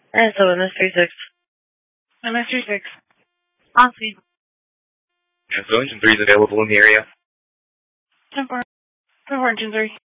And so MS36. MS36. On scene. And so Engine 3 is available in the area. 10-4. 10-4, Engine 3.